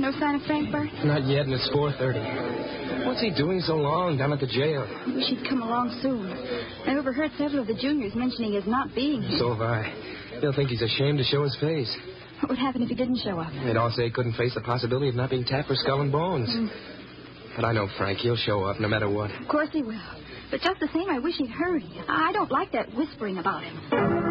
No sign of Frank, Bert? Not yet, and it's 4:30. What's he doing so long down at the jail? I wish he'd come along soon. I overheard several of the juniors mentioning his not being here. So have I. They'll think he's ashamed to show his face. What would happen if he didn't show up? They'd all say he couldn't face the possibility of not being tapped for skull and bones. But I know Frank. He'll show up no matter what. Of course he will. But just the same, I wish he'd hurry. I don't like that whispering about him.